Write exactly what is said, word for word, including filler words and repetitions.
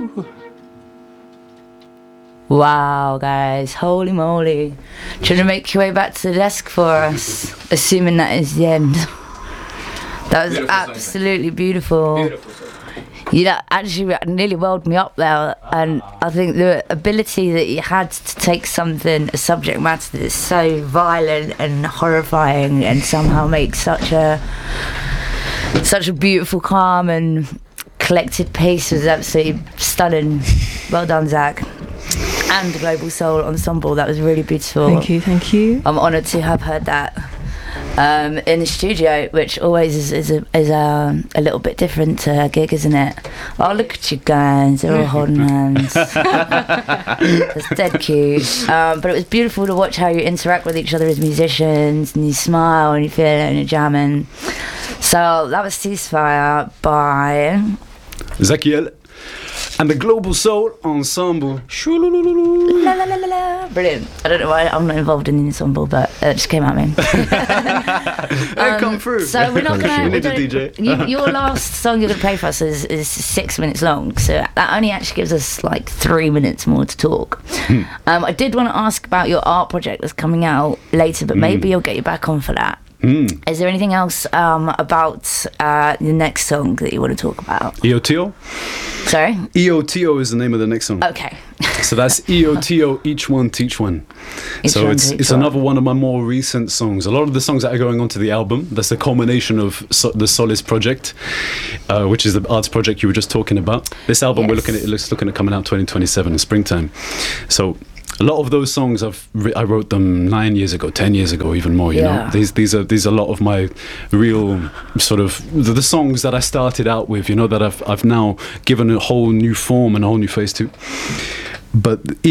Wow, guys, holy moly. Trying to make your way back to the desk for us, assuming that is the end. That was beautiful absolutely song, beautiful. Beautiful song. You know, actually nearly welled me up there, and I think the ability that you had to take something, a subject matter that's so violent and horrifying, and somehow make such a such a beautiful, calm and collected piece was absolutely stunning. Well done, Zach. And the Global Soul Ensemble, that was really beautiful. Thank you, thank you. I'm honoured to have heard that um, in the studio, which always is, is, a, is a, a little bit different to a gig, isn't it? Oh, look at you guys, they're all holding hands. That's dead cute. Um, but it was beautiful to watch how you interact with each other as musicians, and you smile and you feel it and you're jamming. So that was Ceasefire by Zakiel and the Global Soul Ensemble. La, la, la, la, la. Brilliant. I don't know why I'm not involved in the ensemble, but it just came at me. um, come through. So we're not going to. D J. You, your last song you're going to play for us is, is six minutes long, so that only actually gives us like three minutes more to talk. Hmm. Um, I did want to ask about your art project that's coming out later, but mm. maybe I'll get you back on for that. Mm. Is there anything else um, about uh, the next song that you want to talk about? E O T O? Sorry? E O T O is the name of the next song. Okay. So that's E O T O, Each One Teach One. Each so one it's it's one. Another one of my more recent songs. A lot of the songs that are going onto the album, that's the culmination of so, the Solace project, uh, which is the arts project you were just talking about. This album, yes. we're looking at, it looks looking at coming out twenty twenty-seven in springtime. So a lot of those songs I've re- I wrote them nine years ago, ten years ago, even more. You yeah. know, these these are these are a lot of my real sort of the, the songs that I started out with. You know, that I've I've now given a whole new form and a whole new face to. But